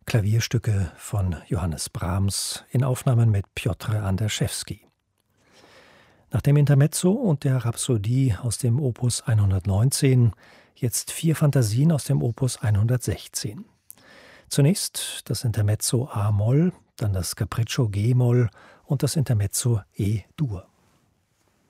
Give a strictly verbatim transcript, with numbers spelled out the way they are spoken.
Klavierstücke von Johannes Brahms in Aufnahmen mit Pjotr Anderschewski. Nach dem Intermezzo und der Rhapsodie aus dem Opus hundertneunzehn jetzt vier Fantasien aus dem Opus hundertsechzehn. Zunächst das Intermezzo a-Moll, dann das Capriccio G-Moll und das Intermezzo E-Dur.